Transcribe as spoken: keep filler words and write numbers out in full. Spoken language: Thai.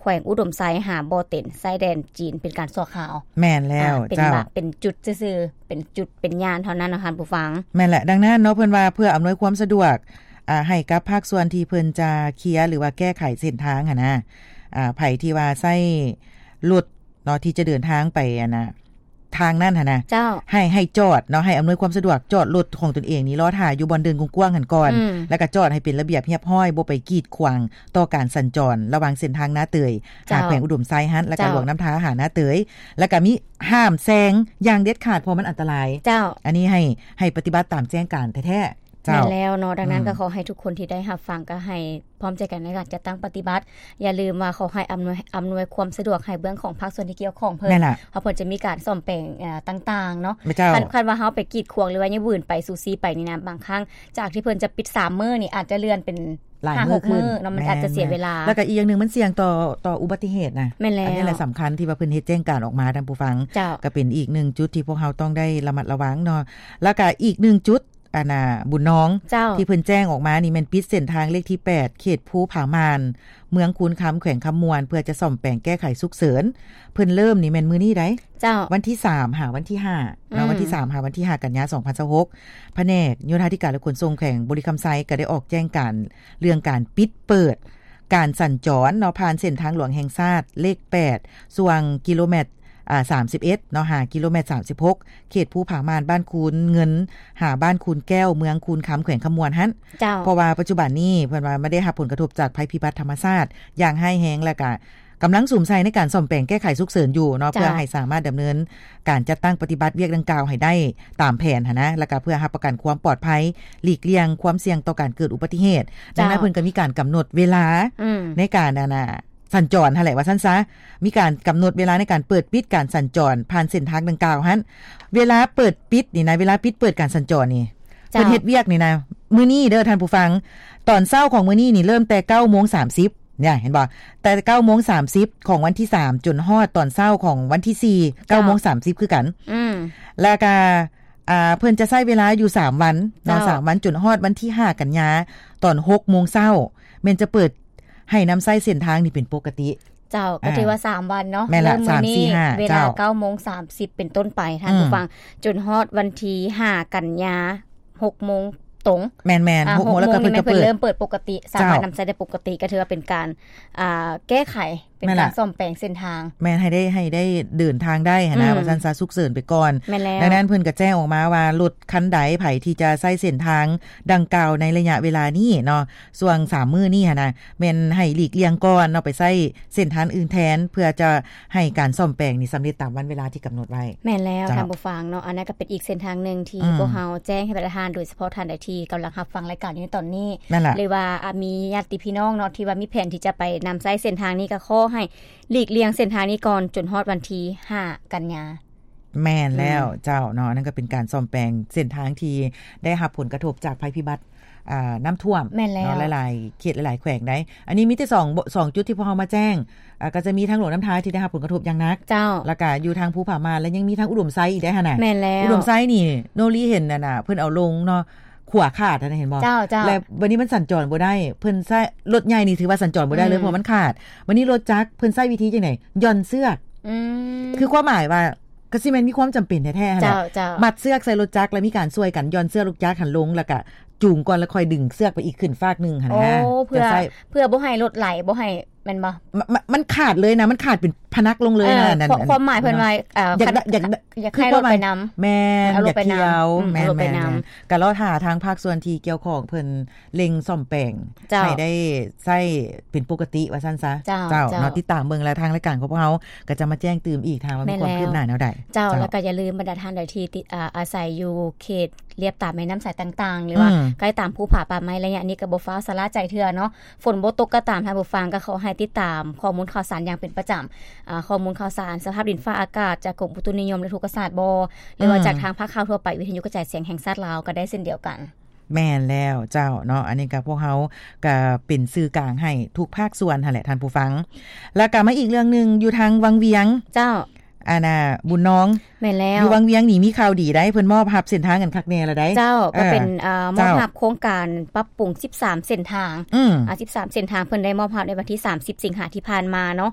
ขวงอุดมไซหาบ่อเต็นชายแดนจีนเป็นการชั่วคราวแม่นแล้วเจ้าเป็นจุดซื่อๆเป็นจุดเป็นย่านเท่านั้นนะคะผู้ฟังแม่นแหละดังนั้นเนาะเพิ่นว่าเพื่ออำนวยความสะดวกอ่าให้กับภาคส่วนที่เพิ่นจะเคลียร์หรือว่าแก้ไขเส้นทางหั่นนะอ่าไผที่ว่าใช้รถเนาะที่จะเดินทางไปอ่ะนะทางนั้นหั่นนะเจ้าให้ให้จอดเนาะให้อำนวยความสะดวกจอดรถของตนเองนี่รอท่าอยู่บอนเดินกว้างๆหั่นก่อนแล้วก็จอดให้เป็นระเบียบเรียบร้อยบ่ไปกีดขวางต่อการสัญจรระหว่างเส้นทางนาเตยหาแขวงอุดมไซฮั่นแล้วก็หลวงน้ำท้าหานาเตยแล้วก็มีห้ามแซงอย่างเด็ดขาดเพราะมันอันตรายเจ้าอันนี้ให้ให้ปฏิบัติตามแจ้งการแท้ๆใช่แล้วเนาะดังนั้นก็ขอให้ทุกคนที่ได้รับฟังก็ให้พร้อมใจกันในการจัดตั้งปฏิบัติอย่าลืมว่าขอให้อำนวยอำนวยความสะดวกให้เบื้องของภาคส่วนที่เกี่ยวข้องเพิ่นเพราะเพิ่นจะมีการซ่อมแปลงเอ่อต่างๆเนาะคันว่าเฮาไปกีดขวางหรือว่ายังวื่นไปซูซีไปนี่นะบางครั้งจากที่เพิ่นจะปิดสามมื้อนี่อาจจะเลื่อนเป็นหลายมื้อขึ้นเนาะมันอาจจะเสียเวลาแล้วก็อีกอย่างนึงมันเสี่ยงต่อต่ออุบัติเหตุนะอันนี้แหละสำคัญที่ว่าเพิ่นเฮ็ดแจ้งการออกมาท่านผู้ฟังก็เป็นอีกหนึ่งจุดที่พวกเฮาต้องได้ระมัดระวังเนาะแล้วก็อีกหนึ่งจุดอันน่ะบุญน้องที่เพิ่นแจ้งออกมานี่แม่นปิดเส้นทางเลขที่แปดเขตภูผามานเมืองคูนค้ำแขวงคำมวนเพื่อจะซ่อมแปลงแก้ไขฉุกเฉินเพิ่นเริ่มนี่แม่นมื้อนี้ได้เจ้าวันที่สามหาวันที่ห้าเนาะวันที่สามหาวันที่ห้ากันยายนสองพันยี่สิบหกแผนกโยธาธิการและขนส่งแขวงบริคำไซก็ได้ออกแจ้งการเรื่องการปิดเปิดการสัญจรเนาะผ่านเส้นทางหลวงแห่งชาติเลขแปดส่วนกิโลเมตรอ่าสามสิบเอ็ดเนาะหากิโลเมตรสามสิบหกเขตภูผามานบ้านคูนเงินหาบ้านคูนแก้วเมืองคูนค้ำแขวงคำมวนหั่นเพราะว่าปัจจุบันนี้เพิ่นว่าไม่ได้รับผลกระทบจากภัยพิบัติธรรมชาติอย่างร้ายแรงและก็กำลังสุ่มใส่ในการซ่อมแปลงแก้ไขฉุกเฉินอยู่เนาะเพื่อให้สามารถดำเนินการจัดตั้งปฏิบัติเวียกดังกล่าวให้ได้ตามแผนหั่นนะแล้วก็เพื่อรับประกันความปลอดภัยหลีกเลี่ยงความเสี่ยงต่อการเกิดอุบัติเหตุดังนั้นเพิ่นก็มีการกำหนดเวลาในการนั่นน่ะสัญจรหั่นแหละว่าซั่นซะมีการกำหนดเวลาในการเปิดปิดการสัญจรผ่านเส้นทางดังกล่าวหั่นเวลาเปิดปิดนี่นะเวลาปิดเปิดการสัญจรนี่เพิ่นเฮ็ดเวียกนี่นะมื้อนี้เด้อท่านผู้ฟังตอนเช้าของมื้อนี้นี่เริ่มแต่ เก้าโมงสามสิบเนี่ยเห็นบ่แต่ เก้าโมงสามสิบของวันที่สามจนฮอดตอนเช้าของวันที่สี่ เก้าโมงสามสิบคือกันอืมแล้วก็อ่าเพิ่นจะใช้เวลาอยู่สามวันเนาะสามวันจนฮอดวันที่ห้ากันยายนตอน หกโมงเช้าแม่นจะเปิดให้นำใช้เส้นทางนี่เป็นปกติเจ้าก็ถือว่าสามวันเนาะเริ่มมื้อนี้เวลา เก้าโมงสามสิบเป็นต้นไปท่านผู้ฟังจนฮอดวันที่ห้ากันยายน หกโมงตรงแม่นๆ หกโมงแล้วก็เพิ่นก็เปิดเริ่มเปิดปกติสามารถนำใช้ได้ปกติก็ถือว่าเป็นการอ่าแก้ไขเป็นการซ่อมแปลงเส้นทางแม่นให้ได้ให้ได้เดินทางได้หั่นนะว่าซั่นซะฉุกเฉินไปก่อนดังนั้นเพิ่นก็แจ้งออกมาว่ารถคันใดไผที่จะใช้เส้นทางดังกล่าวในระยะเวลานี้เนาะช่วงสามมื้อนี้หั่นนะแม่นให้หลีกเลี่ยงก่อนเนาะไปใช้เส้นทางอื่นแทนเพื่อจะให้การซ่อมแปลงนี่สำเร็จตามวันเวลาที่กำหนดไว้แม่นแล้วท่านผู้ฟังเนาะอันนั้นก็เป็นอีกเส้นทางนึงที่พวกเฮาแจ้งให้ประชาชนโดยเฉพาะท่านใดที่กำลังรับฟังรายการอยู่ในตอนนี้หรือว่ามีญาติพี่น้องเนาะที่ว่ามีแผนที่จะไปนำใช้เส้นทางนี้ก็ขอให้หลีกเลี่ยงเส้นทางนี้ก่อนจนฮอดวันที่ห้ากันยายนแม่นแล้วเจ้าเนาะนั่นก็เป็นการซ่อมแปลงเส้นทางที่ได้รับผลกระทบจากภัยพิบัติอ่าน้ำท่วมเนาะหลายๆเขตหลายๆแขวงได้อันนี้มีแต่สอง สองจุดที่พวกเฮามาแจ้งอ่าก็จะมีทางหลวงน้ำท้ายที่ได้รับผลกระทบอย่างหนักเจ้าแล้วก็อยู่ทางภูผามานแล้วยังมีทางอุดมไซอีกได้หั่นน่ะแม่นแล้วอุดมไซนี่โนรีเห็นน่ะน่ะเพิ่นเอาลงเนาะขวาขาดนะเห็นบ่แล้ววันนี้มันสัญจรบ่ได้เพิ่นใช้รถใหญ่นี่ถือว่าสัญจรบ่ได้เลยเพราะมันขาดวันนี้รถจักรเพิ่นใช้วิธีจังได๋ย่อนเชือกอืมคือความหมายว่าก็สิแม่นมีความจำเป็นแท้ๆหั่นน่ะมัดเชือกใส่รถจักรแล้วมีการช่วยกันย่อนเชือกรถจักรหันลงแล้วก็จูงก่อนแล้วค่อยดึงเชือกไปอีกขึ้นฟากนึงหั่นนะเพื่อเพื่อบ่ให้รถไหลบ่ให้แม่นบ่มันขาดเลยนะมันขาดเป็นพนักลงเลยนะนั่นความหมายเพิ่นว่าเอ่ออยากอยากอยากให้รถไปนำแม่นอยากเที่ยวแม่นๆก็รอท่าทางภาคส่วนที่เกี่ยวข้องเพิ่นเร่งซ่อมแปลงให้ได้ใช้เป็นปกติว่าซั่นซะเจ้าเนาะติดตามเบิ่งแล้วทางรายการของพวกเฮาก็จะมาแจ้งเตือนอีกทางว่ามีความคืบหน้าแนวใดเจ้าแล้วก็อย่าลืมบรรดาท่านใดที่อาศัยอยู่เขตเรียบตามแม่น้ำสายต่างๆหรือว่าใกล้ตามภูผาป่าไม้ระยะนี้ก็บ่ฟ้าสลาใจเทื่อเนาะฝนบ่ตกก็ตามท่านผู้ฟังก็ขอให้ติดตามข้อมูลข่าวสารอย่างเป็นประจำอ่าข้อมูลข่าวสารสภาพดินฟ้าอากาศจากกรมอุตุนิยมและทุกศาสตร์บหรือว่าจากทางภาคข่าวทั่วไปวิทยุกระจายเสียงแห่งชาติลาวก็ได้เช่นเดียวกันแม่นแล้วเจ้าเนาะอันนี้ก็พวกเฮาก็เป็นสื่อกลางให้ทุกภาคส่วนหั่นแหละท่านผู้ฟังแล้วก็มาอีกเรื่องนึงอยู่ทางวังเวียงเจ้าอาน่ะบุญน้องแม่นแล้วอยู่วังเวียงนี่มีข่าวดีได้เพิ่นมอบรับเส้นทางกันคักแน่แล้วได้เจ้าก็เป็นอ่ามอบรับโครงการปรับปรุงสิบสามเส้นทางอ่าสิบสามเส้นทางเพิ่นได้มอบรับในวันที่สามสิบสิงหาคมที่ผ่านมาเนาะ